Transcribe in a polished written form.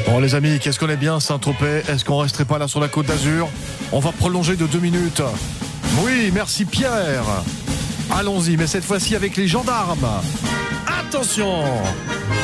Bon les amis, qu'est-ce qu'on est bien Saint-Tropez? Est-ce qu'on resterait pas là sur la Côte d'Azur? On va prolonger de 2 minutes. Oui, merci Pierre. Allons-y, mais cette fois-ci avec les gendarmes. Attention!